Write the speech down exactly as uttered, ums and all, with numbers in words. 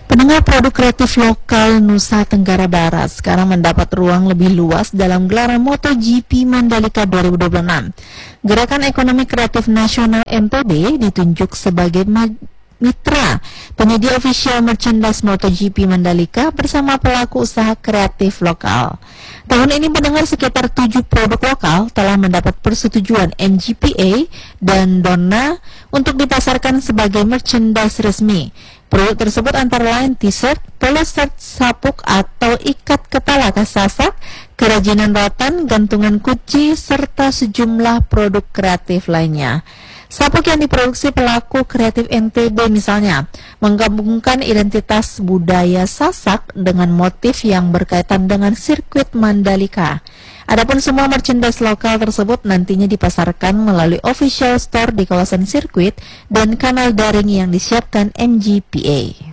Pendengar produk kreatif lokal Nusa Tenggara Barat sekarang mendapat ruang lebih luas dalam gelaran MotoGP Mandalika dua ribu dua puluh enam. Gerakan Ekonomi Kreatif Nasional M P B ditunjuk sebagai mitra penyedia official merchandise MotoGP Mandalika bersama pelaku usaha kreatif lokal. Tahun ini mendengar sekitar tujuh produk lokal telah mendapat persetujuan M G P A dan D O N A untuk dipasarkan sebagai merchandise resmi. Produk tersebut antara lain t-shirt, polo shirt, sapuk atau ikat kepala kasasak, kerajinan rotan, gantungan kunci, serta sejumlah produk kreatif lainnya. Sapuk yang diproduksi pelaku kreatif N T B misalnya menggabungkan identitas budaya Sasak dengan motif yang berkaitan dengan sirkuit Mandalika. Adapun semua merchandise lokal tersebut nantinya dipasarkan melalui official store di kawasan sirkuit dan kanal daring yang disiapkan M G P A.